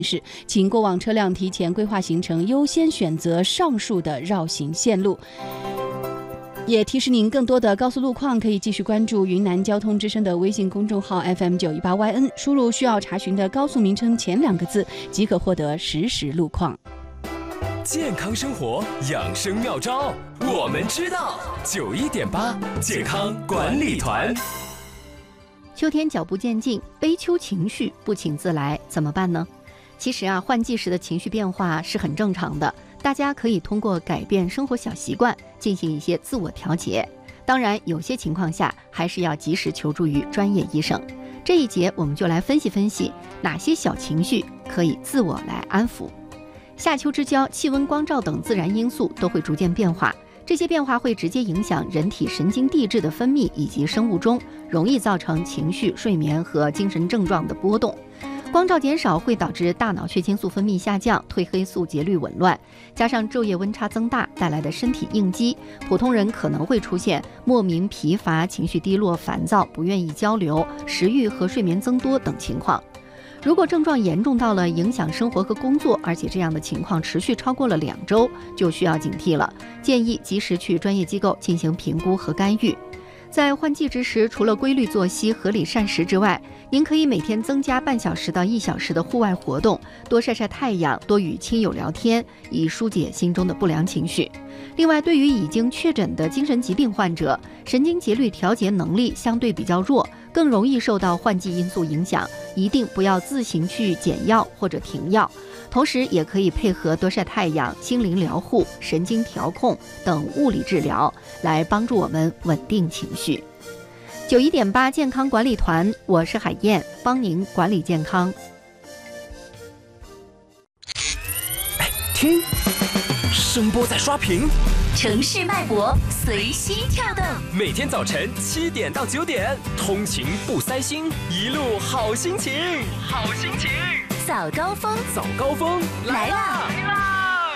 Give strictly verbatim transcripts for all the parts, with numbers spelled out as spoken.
是，请过往车辆提前规划行程，优先选择上述的绕行线路。也提示您，更多的高速路况可以继续关注云南交通之声的微信公众号 F M 九一八 Y N， 输入需要查询的高速名称前两个字，即可获得实时路况。 健康生活养生妙招，我们知道。九一点八健康管理团。 秋天脚步渐近，悲秋情绪不请自来，怎么办呢？其实啊，换季时的情绪变化是很正常的，大家可以通过改变生活小习惯进行一些自我调节。当然，有些情况下还是要及时求助于专业医生。这一节我们就来分析分析哪些小情绪可以自我来安抚。夏秋之交，气温、光照等自然因素都会逐渐变化，这些变化会直接影响人体神经递质的分泌以及生物钟，容易造成情绪、睡眠和精神症状的波动。光照减少会导致大脑血清素分泌下降，褪黑素节律紊乱，加上昼夜温差增大带来的身体应激，普通人可能会出现莫名疲乏、情绪低落、烦躁、不愿意交流、食欲和睡眠增多等情况。如果症状严重到了影响生活和工作，而且这样的情况持续超过了两周，就需要警惕了，建议及时去专业机构进行评估和干预。在换季之时，除了规律作息、合理膳食之外，您可以每天增加半小时到一小时的户外活动，多晒晒太阳，多与亲友聊天，以疏解心中的不良情绪。另外，对于已经确诊的精神疾病患者，神经节律调节能力相对比较弱，更容易受到换季因素影响，一定不要自行去减药或者停药。同时也可以配合多晒太阳、心灵疗护、神经调控等物理治疗，来帮助我们稳定情绪。九一点八健康管理团，我是海燕，帮您管理健康。 哎，听，声波在刷屏， 城市脉搏随心跳动。 每天早晨七点到九点，通勤不塞心，一路好心情，好心情。 早高峰， 早高峰来啦！ 来啦！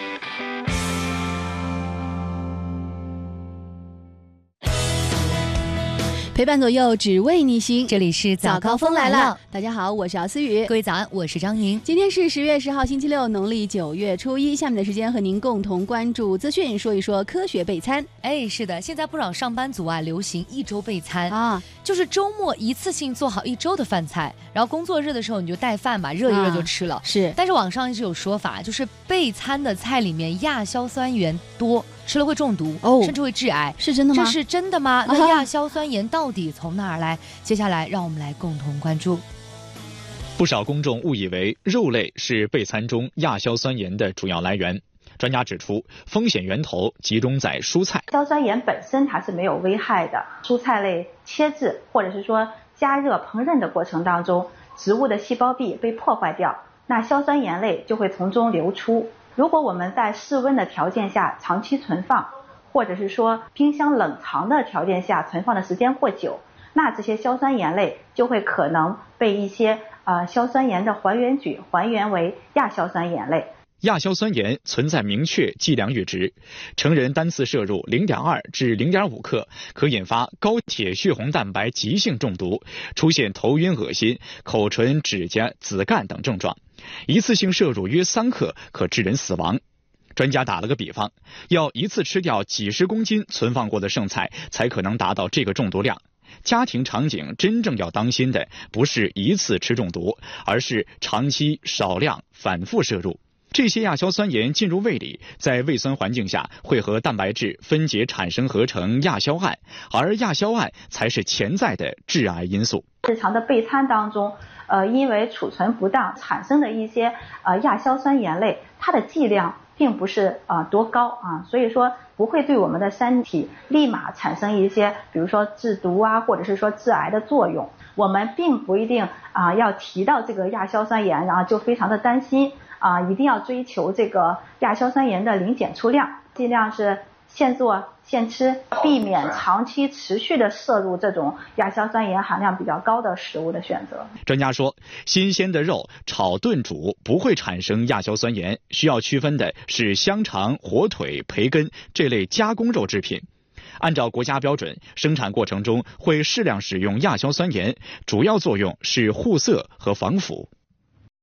陪伴左右，只为你行。 这里是早高峰来了，大家好，我是姚思雨。 各位早安，我是张宁。 今天是十月十号，星期六，农历九月初一。下面的时间和您共同关注资讯，说一说科学备餐。 哎，是的，现在不少上班族啊，流行一周备餐啊， 就是周末一次性做好一周的饭菜，然后工作日的时候你就带饭嘛，热一热就吃了。 啊、是， 但是网上一直有说法，就是备餐的菜里面亚硝酸盐多，吃了会中毒，哦，甚至会致癌， 是真的吗？ 这是真的吗？那亚硝酸盐到底从哪儿来？接下来让我们来共同关注。 不少公众误以为肉类是备餐中亚硝酸盐的主要来源。专家指出，风险源头集中在蔬菜。 硝酸盐本身它是没有危害的，蔬菜类切制或者是说加热烹饪的过程当中，植物的细胞壁被破坏掉，那硝酸盐类就会从中流出。如果我们在室温的条件下长期存放，或者是说冰箱冷藏的条件下存放的时间过久，那这些硝酸盐类就会可能被一些呃硝酸盐的还原矩还原为亚硝酸盐类。 亚硝酸盐存在明确计量阈值，成人单次摄入 零点二 至 零点五 克，可引发高铁血红蛋白急性中毒，出现头晕、恶心、口唇、指甲、子干等症状。一次性摄入约三克，可致人死亡。专家打了个比方，要一次吃掉几十公斤存放过的剩菜，才可能达到这个中毒量。家庭场景真正要当心的，不是一次吃中毒，而是长期少量反复摄入。这些亚硝酸盐进入胃里，在胃酸环境下会和蛋白质分解产生合成亚硝胺，而亚硝胺才是潜在的致癌因素。 日常的备餐当中，呃，因为储存不当产生的一些呃亚硝酸盐类，它的剂量并不是呃多高啊，所以说不会对我们的身体立马产生一些比如说致毒啊，或者是说致癌的作用。我们并不一定啊、呃、要提到这个亚硝酸盐，然后就非常的担心啊、呃，一定要追求这个亚硝酸盐的零检出量，尽量是现做现吃，避免长期持续的摄入这种亚硝酸盐含量比较高的食物的选择。 专家说，新鲜的肉炒炖煮不会产生亚硝酸盐，需要区分的是香肠、火腿、培根这类加工肉制品。按照国家标准，生产过程中会适量使用亚硝酸盐，主要作用是护色和防腐。